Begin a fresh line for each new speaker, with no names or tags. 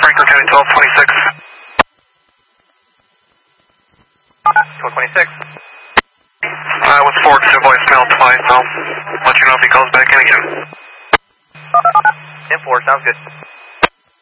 Franklin County 1226.
1226.
With Ford to voicemail twice. I'll let you know if he calls back in again.
10-4, sounds good.